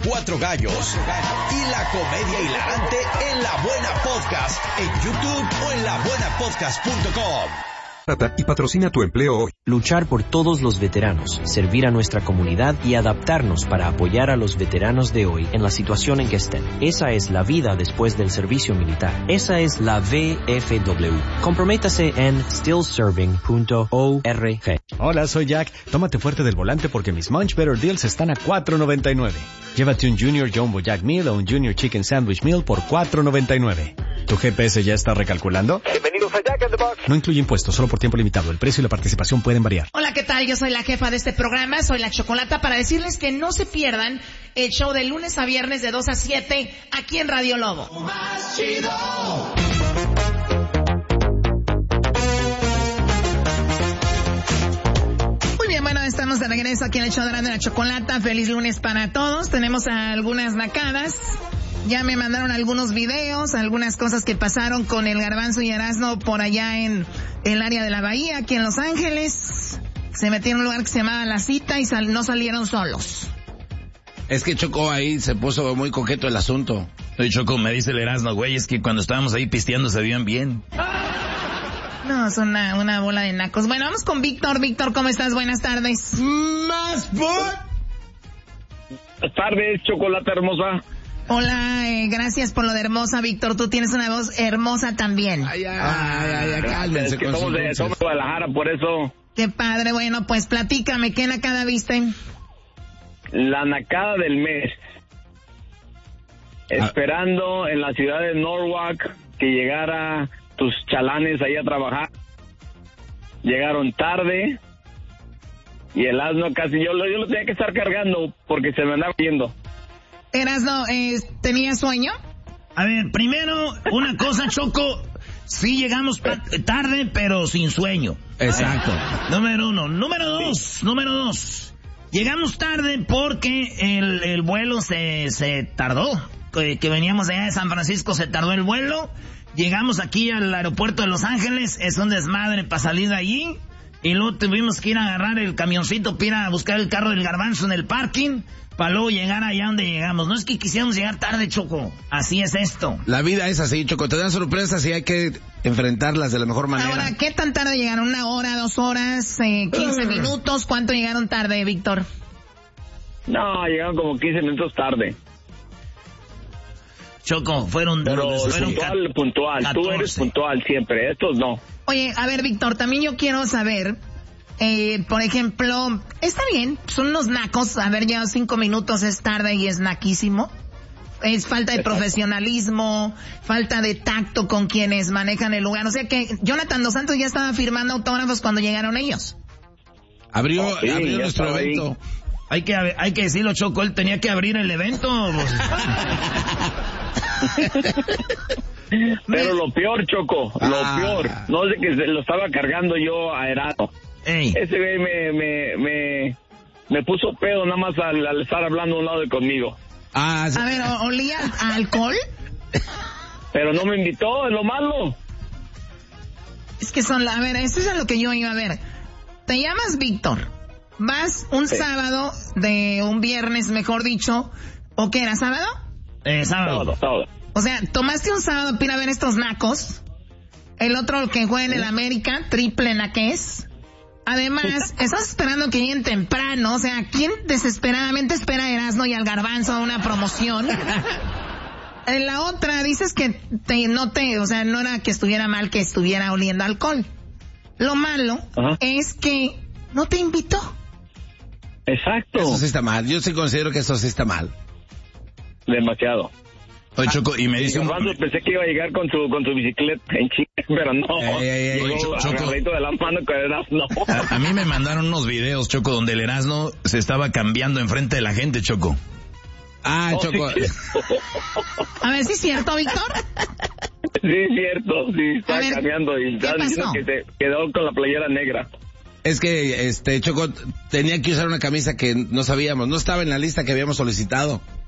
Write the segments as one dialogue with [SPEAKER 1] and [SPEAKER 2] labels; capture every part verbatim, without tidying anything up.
[SPEAKER 1] Cuatro Gallos y la comedia hilarante en La Buena Podcast, en YouTube o en la buena podcast punto com.
[SPEAKER 2] Y patrocina tu empleo hoy.
[SPEAKER 3] Luchar por todos los veteranos, servir a nuestra comunidad y adaptarnos para apoyar a los veteranos de hoy en la situación en que estén. Esa es la vida después del servicio militar. Esa es la V F W. Comprométase en still serving punto org.
[SPEAKER 4] Hola, soy Jack. Tómate fuerte del volante porque mis Munch Better Deals están a cuatro noventa y nueve. Llévate un Junior Jumbo Jack Meal o un Junior Chicken Sandwich Meal por cuatro noventa y nueve. ¿Tu G P S ya está recalculando?
[SPEAKER 5] Bienvenidos a Jack in the Box.
[SPEAKER 4] No incluye impuestos, solo por tiempo limitado. El precio y la participación pueden variar.
[SPEAKER 6] Hola, ¿qué tal? Yo soy la jefa de este programa, soy la Chocolata, para decirles que no se pierdan el show de lunes a viernes de dos a siete aquí en Radio Lobo. Más chido. Muy bien, bueno, estamos de regreso aquí en el show de la Chocolata. Feliz lunes para todos. Tenemos algunas nacadas. Ya me mandaron algunos videos, algunas cosas que pasaron con el Garbanzo y Erasmo por allá en el área de la Bahía, aquí en Los Ángeles. Se metieron en un lugar que se llamaba La Cita y sal- no salieron solos.
[SPEAKER 7] Es que Choco ahí se puso muy coqueto el asunto.
[SPEAKER 8] Oye, Choco, me dice el Erasmo, güey, es que cuando estábamos ahí pisteando se veían bien.
[SPEAKER 6] No, es una, una bola de nacos. Bueno, vamos con Víctor. Víctor, ¿cómo estás? Buenas tardes.
[SPEAKER 7] Más por...
[SPEAKER 5] Buenas tardes, Chocolata hermosa.
[SPEAKER 6] Hola, eh, gracias por lo de hermosa, Víctor. Tú tienes una voz hermosa también.
[SPEAKER 7] Ay, ay, ay, ay, cálmense
[SPEAKER 5] Es que
[SPEAKER 7] con
[SPEAKER 5] somos
[SPEAKER 7] sus
[SPEAKER 5] de,
[SPEAKER 7] dulces.
[SPEAKER 5] somos de Guadalajara, por eso.
[SPEAKER 6] Qué padre. Bueno, pues platícame, ¿qué nacada viste?
[SPEAKER 5] La nacada del mes.
[SPEAKER 7] Ah.
[SPEAKER 5] Esperando en la ciudad de Norwalk que llegara tus chalanes ahí a trabajar. Llegaron tarde. Y el asno casi, yo lo, yo lo tenía que estar cargando porque se me andaba yendo.
[SPEAKER 6] Erasmo, eh, ¿tenías sueño?
[SPEAKER 8] A ver, primero, una cosa, Choco, sí llegamos pa- tarde, pero sin sueño.
[SPEAKER 7] Exacto.
[SPEAKER 8] Número uno. Número dos, número dos. Llegamos tarde porque el, el vuelo se, se tardó. Que, que veníamos allá de San Francisco, se tardó el vuelo. Llegamos aquí al aeropuerto de Los Ángeles, es un desmadre para salir de allí. Y luego tuvimos que ir a agarrar el camioncito para ir a buscar el carro del Garbanzo en el parking, para luego llegar allá donde llegamos. No es que quisiéramos llegar tarde, Choco. Así es esto.
[SPEAKER 7] La vida es así, Choco. Te dan sorpresas y hay que enfrentarlas de la mejor manera.
[SPEAKER 6] Ahora, ¿qué tan tarde llegaron? ¿Una hora, dos horas, eh, quince minutos? ¿Cuánto llegaron tarde, Víctor?
[SPEAKER 5] No, llegaron como quince minutos tarde.
[SPEAKER 8] Choco, fueron...
[SPEAKER 5] Pero
[SPEAKER 8] fueron
[SPEAKER 5] puntual,
[SPEAKER 8] ca-
[SPEAKER 5] puntual. Tú
[SPEAKER 8] catorce.
[SPEAKER 5] eres puntual siempre, estos no.
[SPEAKER 6] Oye, a ver, Víctor, también yo quiero saber, eh, por ejemplo, está bien, son unos nacos, haber llegado cinco minutos es tarde y es naquísimo. Es falta de profesionalismo, falta de tacto con quienes manejan el lugar. O sea que Jonathan Dos Santos ya estaba firmando autógrafos cuando llegaron ellos.
[SPEAKER 7] Abrió,
[SPEAKER 5] Oh, sí,
[SPEAKER 7] abrió
[SPEAKER 5] ya
[SPEAKER 7] nuestro
[SPEAKER 5] estaba ahí.
[SPEAKER 7] evento.
[SPEAKER 8] Hay que, hay que decirlo, Choco, él tenía que abrir el evento.
[SPEAKER 5] Pero lo peor, Choco,
[SPEAKER 7] Ah.
[SPEAKER 5] lo peor, no sé que se lo estaba cargando yo a Erasmo.
[SPEAKER 8] Ey.
[SPEAKER 5] Ese güey me, me, me, me puso pedo nada más al, al estar hablando a un lado de conmigo.
[SPEAKER 7] Ah, sí.
[SPEAKER 6] A ver, ¿o- ¿olía a alcohol?
[SPEAKER 5] Pero no me invitó, es lo malo.
[SPEAKER 6] Es que son, la- a ver, eso es a lo que yo iba a ver. Te llamas Víctor, vas un
[SPEAKER 5] Sí.
[SPEAKER 6] sábado de un viernes, mejor dicho, ¿o qué era, sábado?
[SPEAKER 8] Eh, sábado.
[SPEAKER 5] Todo, todo.
[SPEAKER 6] O sea, tomaste un sábado para ir a ver estos nacos, el otro que juega en el América, triple naqués. Además, estás esperando que lleguen temprano, o sea, ¿quién desesperadamente espera a Erasmo y al Garbanzo a una promoción? En la otra, dices que te, no te, o sea, no era que estuviera mal que estuviera oliendo alcohol. Lo malo
[SPEAKER 5] Ajá.
[SPEAKER 6] es que no te invitó.
[SPEAKER 5] Exacto.
[SPEAKER 7] Eso sí está mal. Yo sí considero que eso sí está mal.
[SPEAKER 5] Demasiado.
[SPEAKER 8] Oye, Choco, y me dice un...
[SPEAKER 5] Cuando pensé que iba a llegar con su con su bicicleta en chinga, pero no.
[SPEAKER 7] Ey, ey, ey,
[SPEAKER 5] Llegó
[SPEAKER 8] Choco.
[SPEAKER 5] agarradito de la mano con Erasmo.
[SPEAKER 8] A, a mí me mandaron unos videos, Choco, donde el Erasmo se estaba cambiando enfrente de la gente, Choco.
[SPEAKER 7] Ah,
[SPEAKER 5] Oh,
[SPEAKER 7] Choco.
[SPEAKER 5] sí.
[SPEAKER 6] A ver si es cierto, Víctor.
[SPEAKER 5] Sí, es cierto, sí,
[SPEAKER 6] A
[SPEAKER 5] está
[SPEAKER 6] ver,
[SPEAKER 5] cambiando y
[SPEAKER 6] ¿qué
[SPEAKER 5] está diciendo
[SPEAKER 6] pasó?
[SPEAKER 5] que se quedó con la playera negra.
[SPEAKER 7] Es que, este, Choco tenía que usar una camisa que no sabíamos. No estaba en la lista que habíamos solicitado.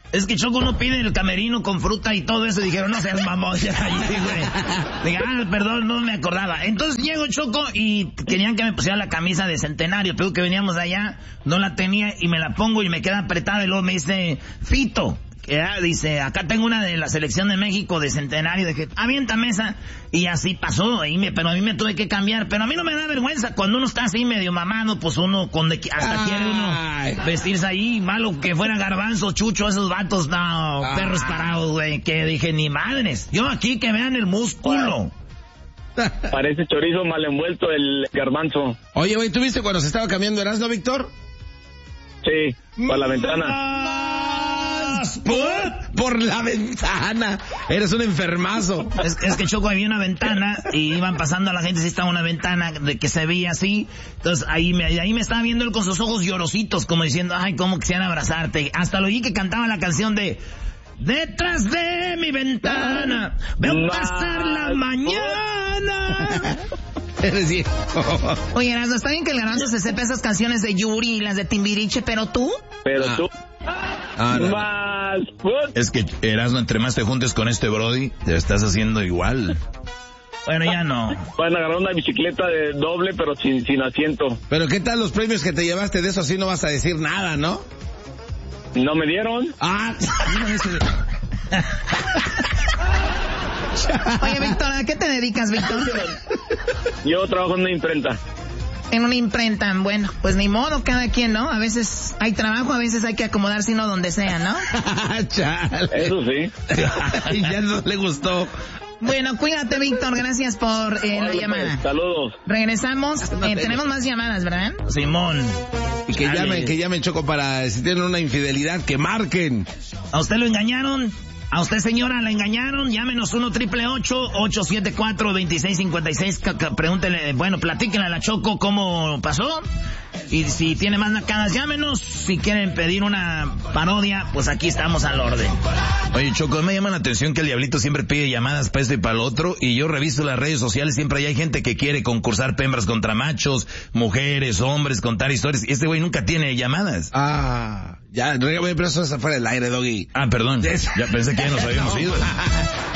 [SPEAKER 8] Es que Choco no pide el camerino con fruta y todo eso. Dijeron, no seas mamón. Ya, güey. Diga, ah, perdón, no me acordaba. Entonces llego, Choco, y querían que me pusiera la camisa de Centenario. Pero que veníamos de allá, no la tenía y me la pongo y me queda apretada. Y luego me dice, Fito. Ya, dice, acá tengo una de la selección de México de Centenario. Dije, aviéntame esa. Y así pasó, y me, pero a mí me tuve que cambiar. Pero a mí no me da vergüenza. Cuando uno está así medio mamado, pues uno con de, hasta Ay. quiere uno vestirse ahí. Malo que fuera Garbanzo, Chucho, esos vatos. No, Ay. perros parados, güey. Que dije, ni madres. Yo aquí que vean el músculo.
[SPEAKER 5] Parece chorizo mal envuelto el Garbanzo.
[SPEAKER 7] Oye, güey, ¿tú viste cuando se estaba cambiando Erasmo, Víctor?
[SPEAKER 5] Sí, por la ventana.
[SPEAKER 7] Por, por la ventana. Eres un enfermazo.
[SPEAKER 8] Es, es que Choco, había una ventana y iban pasando a la gente, si estaba una ventana de que se veía así. Entonces ahí me, ahí me estaba viendo él con sus ojos llorositos, como diciendo, ay, cómo quisieran abrazarte. Hasta lo oí que cantaba la canción de Detrás de mi ventana veo pasar la mañana.
[SPEAKER 7] Eres viejo.
[SPEAKER 6] Oye, Erasmo, está bien que el Garbanzo se sepa esas canciones de Yuri y las de Timbiriche, pero tú...
[SPEAKER 5] Pero
[SPEAKER 7] Ah.
[SPEAKER 5] tú...
[SPEAKER 9] Ah, no.
[SPEAKER 5] Más... put.
[SPEAKER 9] Es que, Erasmo, entre más te juntes con este Brody, te estás haciendo igual.
[SPEAKER 8] Bueno, ya no.
[SPEAKER 5] Van a agarrar una bicicleta de doble, pero sin, sin asiento.
[SPEAKER 7] Pero ¿qué tal los premios que te llevaste? De eso así no vas a decir nada, ¿no?
[SPEAKER 5] ¿No me dieron?
[SPEAKER 7] Ah,
[SPEAKER 6] Oye, Víctor, ¿a qué te dedicas, Víctor?
[SPEAKER 5] Yo trabajo en una imprenta.
[SPEAKER 6] En una imprenta. Bueno, pues ni modo, cada quien, ¿no? A veces hay trabajo, a veces hay que acomodarse uno donde sea, ¿no?
[SPEAKER 7] Chale.
[SPEAKER 5] Eso sí.
[SPEAKER 7] Y ya no le gustó.
[SPEAKER 6] Bueno, cuídate, Víctor, gracias por eh, la
[SPEAKER 5] Órale,
[SPEAKER 6] llamada.
[SPEAKER 5] pues, saludos.
[SPEAKER 6] Regresamos, eh, tenemos más llamadas, ¿verdad?
[SPEAKER 8] Simón.
[SPEAKER 7] Y que
[SPEAKER 8] Dale.
[SPEAKER 7] llamen, que llamen, Choco, para si tienen una infidelidad, que marquen.
[SPEAKER 8] ¿A usted lo engañaron? ¿A usted, señora, la engañaron? Llámenos uno triple ocho, ocho siete cuatro, dos seis cinco seis. Pregúntele, bueno, platíquenle a la Choco cómo pasó. Y si tiene más nacadas, llámenos. Si quieren pedir una parodia, pues aquí estamos al orden.
[SPEAKER 9] Oye, Choco, me llama la atención que el Diablito siempre pide llamadas para esto y para lo otro, y yo reviso las redes sociales, siempre hay gente que quiere concursar hembras contra machos, mujeres, hombres, contar historias, y este güey nunca tiene llamadas.
[SPEAKER 7] Ah, ya, pero eso es afuera del aire, Doggy.
[SPEAKER 9] Ah, perdón, ya pensé que ya nos habíamos ido.